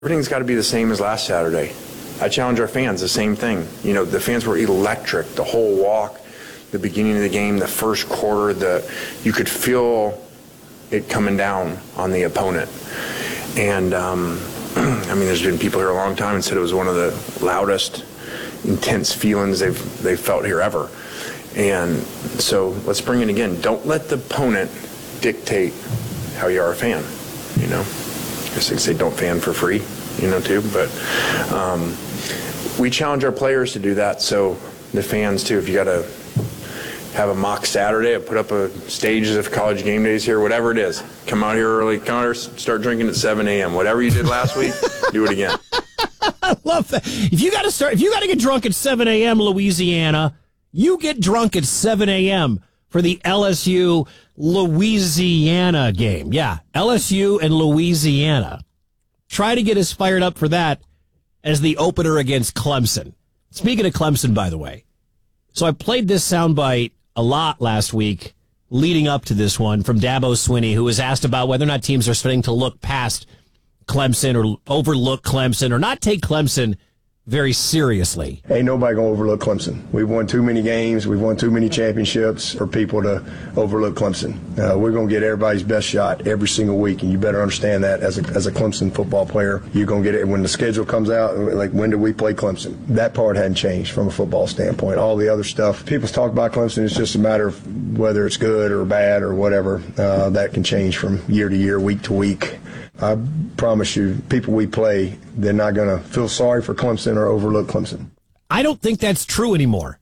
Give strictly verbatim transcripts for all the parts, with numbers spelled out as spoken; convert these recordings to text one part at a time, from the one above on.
Everything's got to be the same as last Saturday. I challenge our fans, the same thing. You know, the fans were electric, the whole walk, the beginning of the game, the first quarter, the you could feel it coming down on the opponent. And, um, I mean, there's been people here a long time and said it was one of the loudest, intense feelings they've, they've felt here ever. And so let's bring it again. Don't let the opponent dictate how you are a fan, you know. I guess they say don't fan for free, you know, too. But um, we challenge our players to do that. So the fans, too, if you got to have a mock Saturday, put up a stages of college game days here, whatever it is, come out here early, come out here, start drinking at seven a.m. Whatever you did last week, do it again. I love that. If you got to start, if you got to get drunk at seven a.m. Louisiana, you get drunk at seven a.m. for the L S U Louisiana game. Yeah, L S U and Louisiana. Try to get as fired up for that as the opener against Clemson. Speaking of Clemson, by the way, so I played this soundbite a lot last week leading up to this one from Dabo Swinney, who was asked about whether or not teams are starting to look past Clemson or overlook Clemson or not take Clemson very seriously. Ain't nobody going to overlook Clemson. We've won too many games. We've won too many championships for people to overlook Clemson. Uh, we're going to get everybody's best shot every single week, and you better understand that as a, as a Clemson football player. You're going to get it when the schedule comes out, like when do we play Clemson? That part hadn't changed from a football standpoint. All the other stuff, people talk about Clemson, it's just a matter of whether it's good or bad or whatever. Uh, that can change from year to year, week to week. I promise you, people we play, they're not going to feel sorry for Clemson or overlook Clemson. I don't think that's true anymore.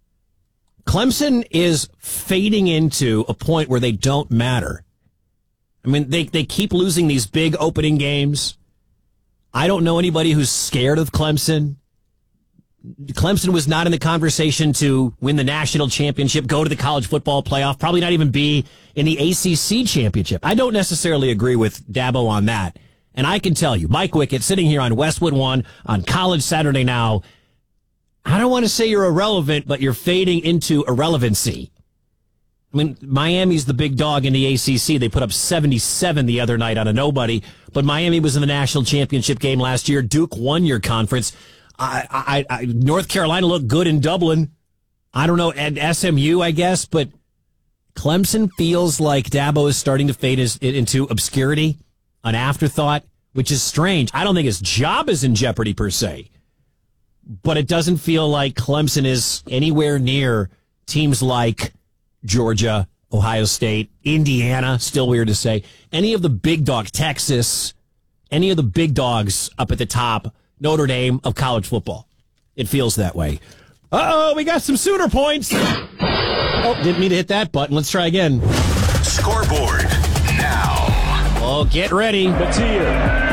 Clemson is fading into a point where they don't matter. I mean, they, they keep losing these big opening games. I don't know anybody who's scared of Clemson. Clemson was not in the conversation to win the national championship, go to the college football playoff, probably not even be in the A C C championship. I don't necessarily agree with Dabo on that. And I can tell you, Mike Wickett sitting here on Westwood One on College Saturday Now, I don't want to say you're irrelevant, but you're fading into irrelevancy. I mean, Miami's the big dog in the A C C. They put up seventy-seven the other night on a nobody, but Miami was in the national championship game last year. Duke won your conference. I, I, I, North Carolina looked good in Dublin. I don't know, at S M U, I guess, but Clemson feels like Dabo is starting to fade his, into obscurity, an afterthought, which is strange. I don't think his job is in jeopardy per se, but it doesn't feel like Clemson is anywhere near teams like Georgia, Ohio State, Indiana, still weird to say, any of the big dog, Texas, any of the big dogs up at the top, Notre Dame of college football. It feels that way. Uh-oh, we got some Sooner points. Oh, didn't mean to hit that button. Let's try again. Scoreboard now. Oh, get ready. Batia.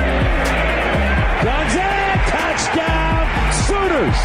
Gonzaga, touchdown, Sooners.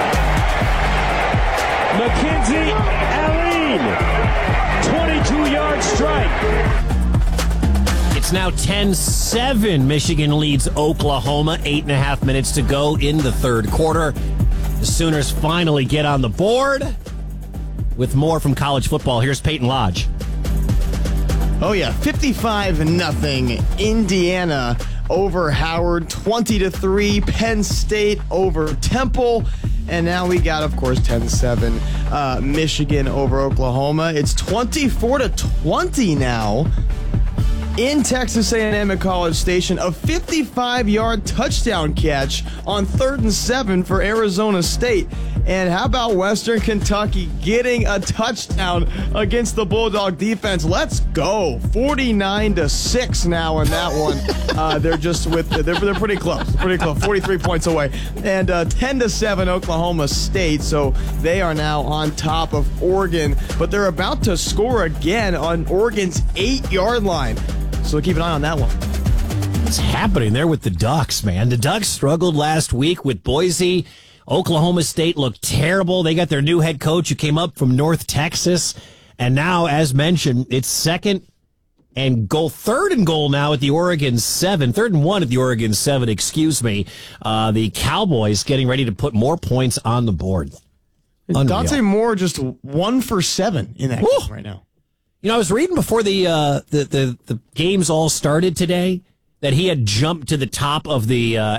Mackenzie Allen, twenty-two-yard strike. It's now ten seven. Michigan leads Oklahoma. Eight and a half minutes to go in the third quarter. The Sooners finally get on the board. With more from college football, here's Peyton Lodge. Oh, yeah. fifty-five nothing. Indiana over Howard. twenty to three. Penn State over Temple. And now we got, of course, ten seven. Uh, Michigan over Oklahoma. It's twenty-four to twenty now. In Texas A and M at College Station, a fifty-five-yard touchdown catch on third and seven for Arizona State. And how about Western Kentucky getting a touchdown against the Bulldog defense? Let's go. forty-nine to six now in that one. Uh, they're just with, they're, they're pretty close, pretty close, forty-three points away. And uh, ten to seven Oklahoma State, so they are now on top of Oregon. But they're about to score again on Oregon's eight-yard line. So keep an eye on that one. What's happening there with the Ducks, man? The Ducks struggled last week with Boise. Oklahoma State looked terrible. They got their new head coach who came up from North Texas. And now, as mentioned, it's second and goal, third and goal now at the Oregon seven. Third and one at the Oregon seven, excuse me. Uh, the Cowboys getting ready to put more points on the board. Unreal. Dante Moore just one for seven in that Woo! game right now. You know, I was reading before the, uh, the, the, the games all started today, that he had jumped to the top of the uh,